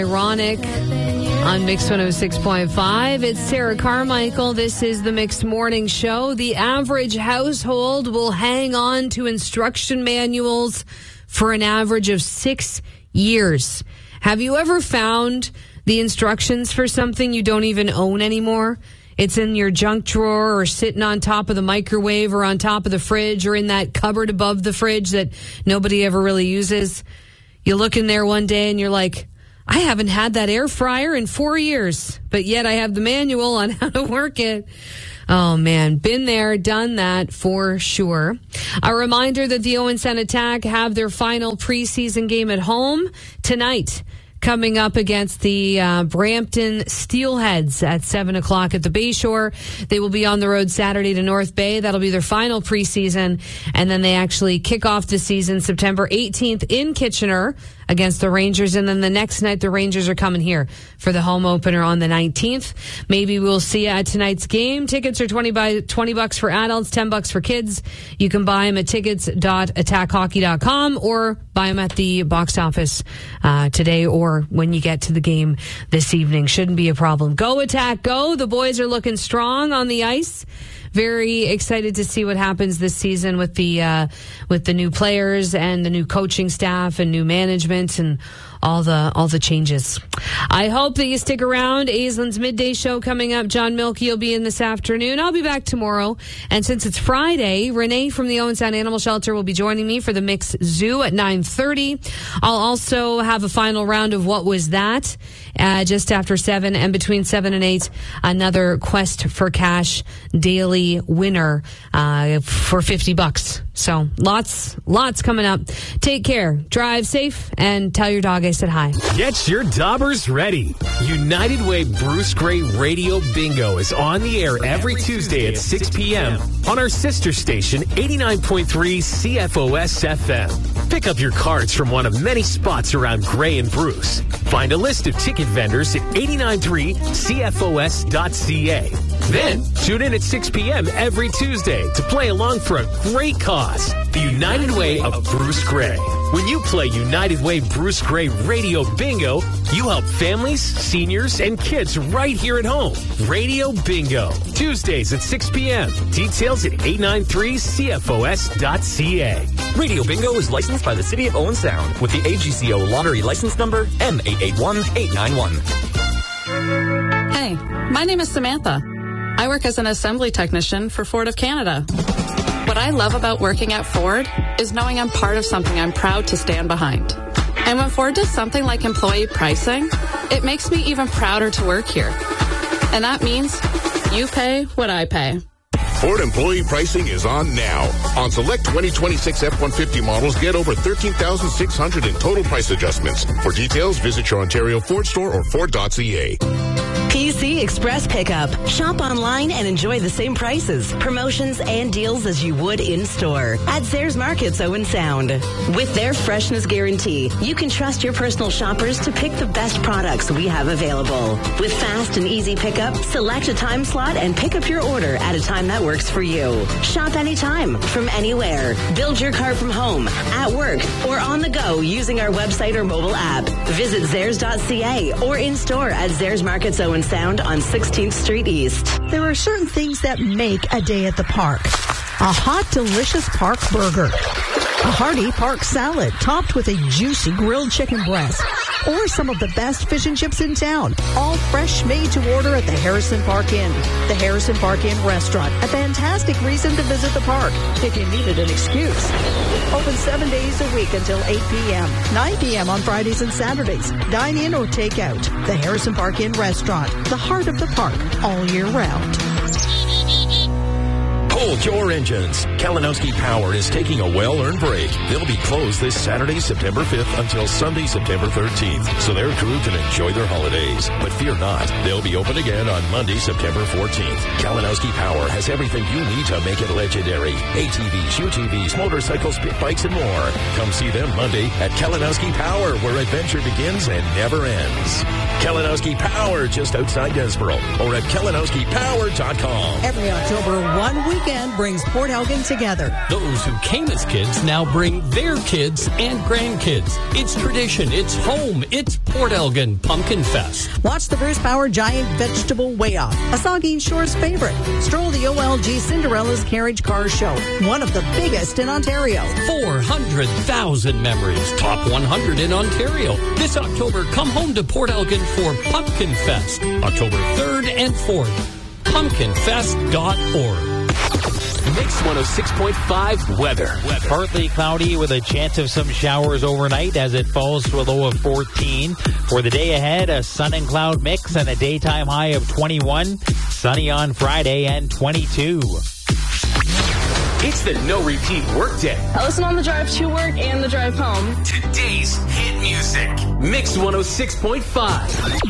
Ironic on Mix 106.5. It's Sarah Carmichael. This is the Mix Morning Show. The average household will hang on to instruction manuals for an average of 6 years. Have you ever found the instructions for something you don't even own anymore? It's in your junk drawer or sitting on top of the microwave or on top of the fridge or in that cupboard above the fridge that nobody ever really uses. You look in there one day and you're like, I haven't had that air fryer in 4 years, but yet I have the manual on how to work it. Oh, man. Been there, done that for sure. A reminder that the Owen Sound Attack have their final preseason game at home tonight, coming up against the Brampton Steelheads at 7 o'clock at the Bayshore. They will be on the road Saturday to North Bay. That'll be their final preseason. And then they actually kick off the season September 18th in Kitchener against the Rangers. And then the next night, the Rangers are coming here for the home opener on the 19th. Maybe we'll see you at tonight's game. Tickets are $20 for adults, $10 for kids. You can buy them at tickets.attackhockey.com or buy them at the box office today or when you get to the game this evening. Shouldn't be a problem. Go Attack, go. The boys are looking strong on the ice. Very excited to see what happens this season with the new players and the new coaching staff and new management and all the changes. I hope that you stick around. Aislin's midday show coming up. John Milkey will be in this afternoon. I'll be back tomorrow. And since it's Friday, Renee from the Owen Sound Animal Shelter will be joining me for the Mix Zoo at 9:30. I'll also have a final round of What Was That just after 7, and between 7 and 8, another Quest for Cash daily winner for $50. So lots coming up. Take care, drive safe, and tell your dog I said hi. Get your daubers ready. United Way Bruce Gray Radio Bingo is on the air every Tuesday at 6 p.m. on our sister station, 89.3 CFOS FM. Pick up your cards from one of many spots around Gray and Bruce. Find a list of ticket vendors at 893cfos.ca. Then tune in at 6 p.m. every Tuesday to play along for a great cause, the United Way of Bruce Gray. When you play United Way Bruce Gray Radio Bingo, you help families, seniors, and kids right here at home. Radio Bingo, Tuesdays at 6 p.m. Details at 893cfos.ca. Radio Bingo is licensed by the City of Owen Sound with the AGCO lottery license number M881891. Hey, my name is Samantha. I work as an assembly technician for Ford of Canada. What I love about working at Ford is knowing I'm part of something I'm proud to stand behind. And when Ford does something like employee pricing, it makes me even prouder to work here. And that means you pay what I pay. Ford employee pricing is on now. On select 2026 F-150 models, get over $13,600 in total price adjustments. For details, visit your Ontario Ford store or Ford.ca. PC Express Pickup. Shop online and enjoy the same prices, promotions, and deals as you would in-store at Zehrs Markets Owen Sound. With their freshness guarantee, you can trust your personal shoppers to pick the best products we have available. With fast and easy pickup, select a time slot and pick up your order at a time that works for you. Shop anytime, from anywhere. Build your car from home, at work, or on the go using our website or mobile app. Visit Zehrs.ca or in-store at Zehrs Markets Owen Sound on 16th Street East. There are certain things that make a day at the park. A hot, delicious park burger. A hearty park salad topped with a juicy grilled chicken breast. Or some of the best fish and chips in town. All fresh, made to order at the Harrison Park Inn. The Harrison Park Inn Restaurant. A fantastic reason to visit the park if you needed an excuse. Open 7 days a week until 8 p.m. 9 p.m. on Fridays and Saturdays. Dine in or take out. The Harrison Park Inn Restaurant. The heart of the park all year round. Hold your engines. Kalinowski Power is taking a well-earned break. They'll be closed this Saturday, September 5th until Sunday, September 13th, so their crew can enjoy their holidays. But fear not, they'll be open again on Monday, September 14th. Kalinowski Power has everything you need to make it legendary. ATVs, UTVs, motorcycles, pit bikes, and more. Come see them Monday at Kalinowski Power, where adventure begins and never ends. Kalinowski Power, just outside Desborough, or at KalinowskiPower.com. Every October, one weekend weekend brings Port Elgin together. Those who came as kids now bring their kids and grandkids. It's tradition. It's home. It's Port Elgin Pumpkin Fest. Watch the Bruce Power Giant Vegetable Weigh-Off, a Saugeen Shore's favorite. Stroll the OLG Cinderella's Carriage Car Show, one of the biggest in Ontario. 400,000 memories. Top 100 in Ontario. This October, come home to Port Elgin for Pumpkin Fest. October 3rd and 4th. PumpkinFest.org. Mix 106.5 weather. Partly cloudy with a chance of some showers overnight as it falls to a low of 14. For the day ahead, a sun and cloud mix and a daytime high of 21. Sunny on Friday and 22. It's the No Repeat Workday. I listen on the drive to work and the drive home. Today's hit music. Mix 106.5.